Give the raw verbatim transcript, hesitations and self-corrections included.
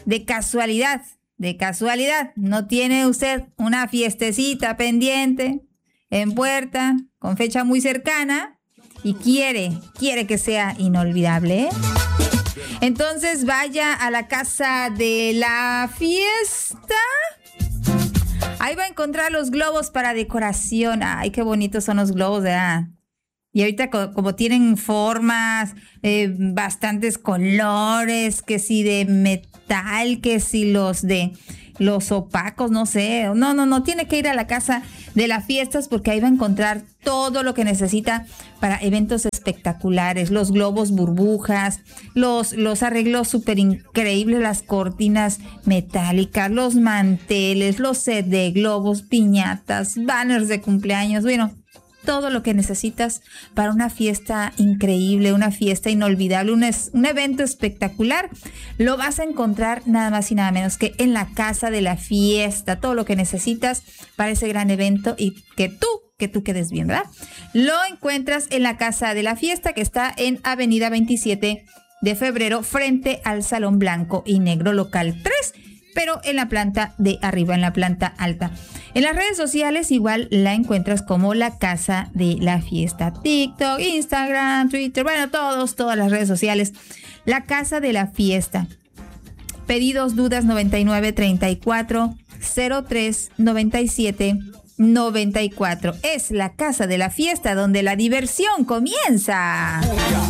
de casualidad, de casualidad, no tiene usted una fiestecita pendiente en puerta con fecha muy cercana y quiere, quiere que sea inolvidable, ¿eh? Entonces vaya a la casa de la fiesta. Ahí va a encontrar los globos para decoración. Ay, qué bonitos son los globos, ¿verdad? Y ahorita co- como tienen formas, eh, bastantes colores, que si de metal, que si los de los opacos, no sé. No, no, no, tiene que ir a la casa de las fiestas porque ahí va a encontrar todo lo que necesita para eventos espectaculares. Los globos burbujas, los, los arreglos súper increíbles, las cortinas metálicas, los manteles, los sets de globos, piñatas, banners de cumpleaños, bueno, todo lo que necesitas para una fiesta increíble, una fiesta inolvidable, un, es, un evento espectacular, lo vas a encontrar nada más y nada menos que en la casa de la fiesta. Todo lo que necesitas para ese gran evento y que tú, que tú quedes bien, ¿verdad? Lo encuentras en la casa de la fiesta, que está en Avenida veintisiete de febrero, frente al Salón Blanco y Negro, local tres, pero en la planta de arriba, en la planta alta. En las redes sociales igual la encuentras como la casa de la fiesta. TikTok, Instagram, Twitter, bueno, todos, todas las redes sociales. La casa de la fiesta. Pedidos, dudas, noventa y nueve, treinta y cuatro, cero tres, noventa y siete, noventa y cuatro. Es la casa de la fiesta donde la diversión comienza.